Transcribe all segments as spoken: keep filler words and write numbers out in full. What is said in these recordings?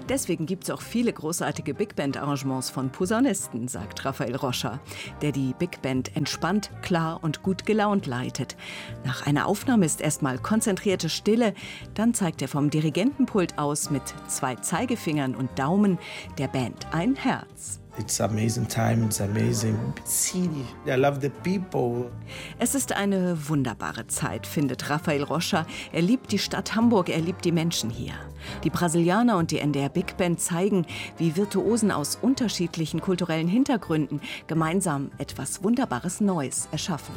Deswegen gibt es auch viele großartige Big Band-Arrangements von Posaunisten, sagt Rafael Rocha, der die Big Band entspannt, klar und gut gelaunt leitet. Nach einer Aufnahme ist erstmal konzentrierte Stille, dann zeigt er vom Dirigentenpult aus mit zwei Zeigefingern und Daumen der Band ein Herz. It's amazing time, it's amazing city. I love the people. Es ist eine wunderbare Zeit, findet Rafael Rocha. Er liebt die Stadt Hamburg, er liebt die Menschen hier. Die Brasilianer und die N D R Big Band zeigen, wie Virtuosen aus unterschiedlichen kulturellen Hintergründen gemeinsam etwas Wunderbares Neues erschaffen.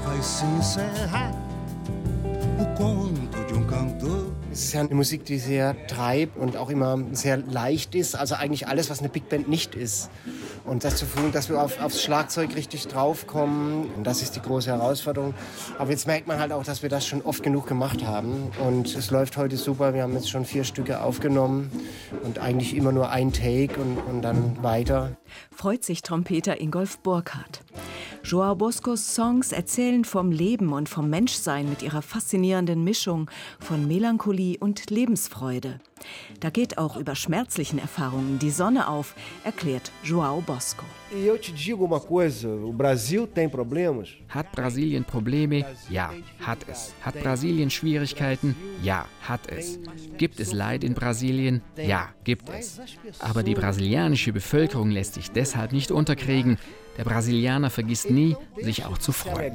Es ist ja eine Musik, die sehr treibt und auch immer sehr leicht ist. Also eigentlich alles, was eine Big Band nicht ist. Und das zu fühlen, dass wir auf, aufs Schlagzeug richtig draufkommen, und das ist die große Herausforderung. Aber jetzt merkt man halt auch, dass wir das schon oft genug gemacht haben. Und es läuft heute super. Wir haben jetzt schon vier Stücke aufgenommen und eigentlich immer nur ein Take und, und dann weiter. Freut sich Trompeter Ingolf Burkhardt. João Boscos Songs erzählen vom Leben und vom Menschsein mit ihrer faszinierenden Mischung von Melancholie und Lebensfreude. Da geht auch über schmerzlichen Erfahrungen die Sonne auf, erklärt João Bosco. Hat Brasilien Probleme? Ja, hat es. Hat Brasilien Schwierigkeiten? Ja, hat es. Gibt es Leid in Brasilien? Ja, gibt es. Aber die brasilianische Bevölkerung lässt sich deshalb nicht unterkriegen. Der Brasilianer vergisst nie, sich auch zu freuen.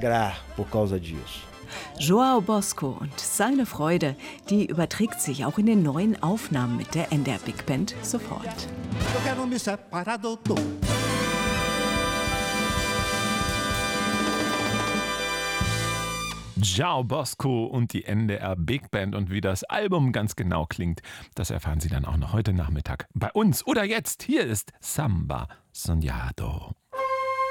João Bosco und seine Freude, die überträgt sich auch in den neuen Aufnahmen mit der N D R Big Band sofort. João Bosco und die N D R Big Band, und wie das Album ganz genau klingt, das erfahren Sie dann auch noch heute Nachmittag bei uns oder jetzt. Hier ist Samba Sonhado.